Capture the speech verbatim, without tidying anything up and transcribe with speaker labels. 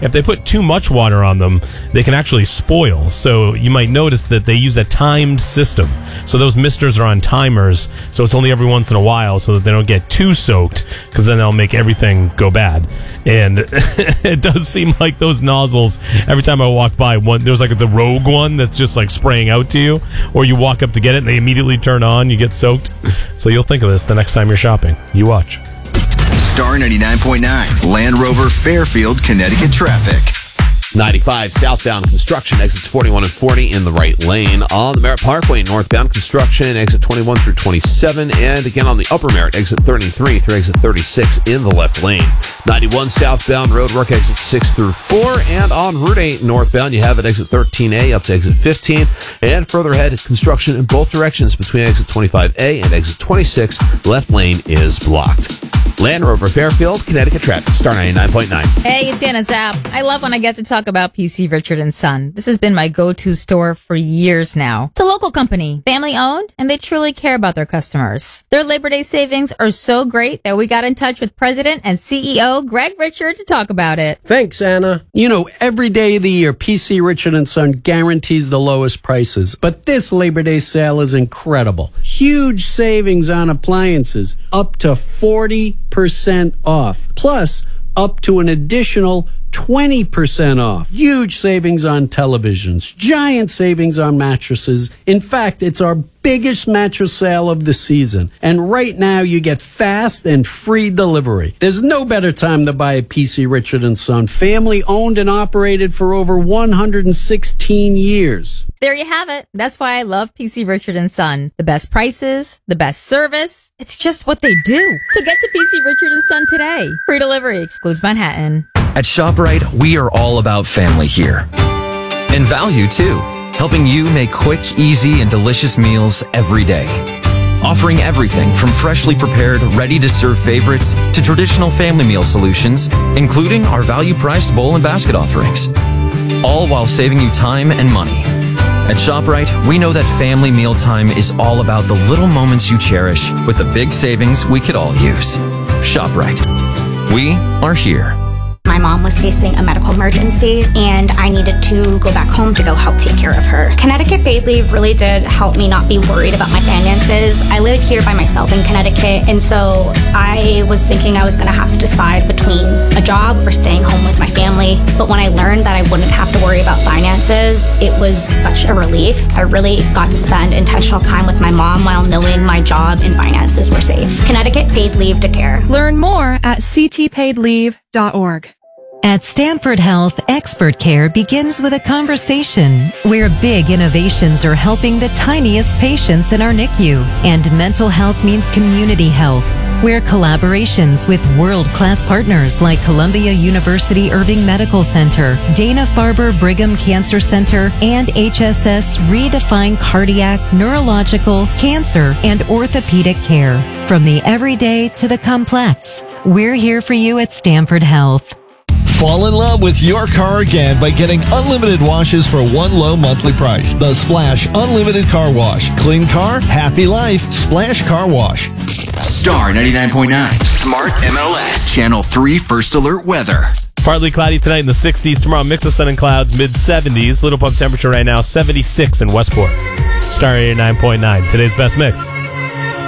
Speaker 1: if they put too much water on them, they can actually spoil. So you might notice that they use a timed system. So those misters are on timers, so it's only every once in a while so that they don't get too soaked, because then they'll make everything go bad. And it does seem like those nozzles, every time I walk by, one there's like the Rogue one that's just like spraying out to you, or you walk up to get it and they immediately turn on, you get soaked. So you'll think of this the next time you're shopping. You watch.
Speaker 2: Star ninety-nine point nine, Land Rover Fairfield, Connecticut traffic.
Speaker 3: ninety-five southbound construction, exits forty-one and forty in the right lane. On the Merritt Parkway, northbound construction, exit twenty-one through twenty-seven. And again on the Upper Merritt, exit thirty-three through exit thirty-six in the left lane. ninety-one southbound roadwork, exit six through four. And on Route eight northbound, you have it exit thirteen A up to exit fifteen. And further ahead, construction in both directions between exit twenty-five A and exit twenty-six. Left lane is blocked. Land Rover Fairfield, Connecticut traffic, Star ninety-nine point nine.
Speaker 4: Hey, it's Anna Zapp. I love when I get to talk about P C Richard and Son. This has been my go-to store for years now. It's a local company, family owned, and they truly care about their customers. Their Labor Day savings are so great that we got in touch with President and C E O Greg Richard to talk about it.
Speaker 5: Thanks, Anna. You know, every day of the year, P C Richard and Son guarantees the lowest prices. But this Labor Day sale is incredible. Huge savings on appliances, up to forty percent off. Plus, up to an additional twenty percent off. Huge savings on televisions. Giant savings on mattresses. In fact, it's our biggest mattress sale of the season. And right now, you get fast and free delivery. There's no better time to buy a P C Richard and Son. Family owned and operated for over one hundred sixteen years.
Speaker 4: There you have it. That's why I love P C Richard and Son. The best prices, the best service. It's just what they do. So get to P C Richard and Son today. Free delivery excludes Manhattan.
Speaker 6: At ShopRite, we are all about family here. And value, too. Helping you make quick, easy, and delicious meals every day. Offering everything from freshly prepared, ready-to-serve favorites to traditional family meal solutions, including our value-priced bowl and basket offerings. All while saving you time and money. At ShopRite, we know that family mealtime is all about the little moments you cherish with the big savings we could all use. ShopRite. We are here.
Speaker 7: My mom was facing a medical emergency and I needed to go back home to go help take care of her. Connecticut Paid Leave really did help me not be worried about my finances. I live here by myself in Connecticut, and so I was thinking I was going to have to decide between a job or staying home with my family. But when I learned that I wouldn't have to worry about finances, it was such a relief. I really got to spend intentional time with my mom while knowing my job and finances were safe. Connecticut Paid Leave to Care.
Speaker 8: Learn more at c t paid leave dot org.
Speaker 9: At Stanford Health, expert care begins with a conversation where big innovations are helping the tiniest patients in our N I C U. And mental health means community health, where collaborations with world-class partners like Columbia University Irving Medical Center, Dana-Farber Brigham Cancer Center, and H S S redefine cardiac, neurological, cancer, and orthopedic care. From the everyday to the complex, we're here for you at Stanford Health.
Speaker 10: Fall in love with your car again by getting unlimited washes for one low monthly price. The Splash Unlimited Car Wash. Clean car, happy life. Splash Car Wash.
Speaker 2: Star ninety-nine point nine, Smart M L S, Channel three First Alert Weather.
Speaker 1: Partly cloudy tonight in the sixties. Tomorrow, mix of sun and clouds, mid seventies. Little pump temperature right now, seventy-six in Westport. Star eighty-nine point nine, today's best mix.